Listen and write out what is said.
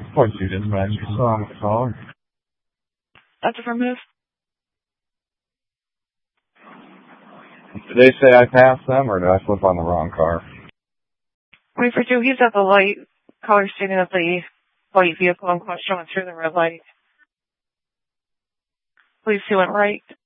What, you didn't mention you saw him caller? That's affirmative. Did they say I passed them, or did I flip on the wrong car? Wait for two. He's at the light. Caller stating that the white vehicle in question went through the red light. Police, he went right.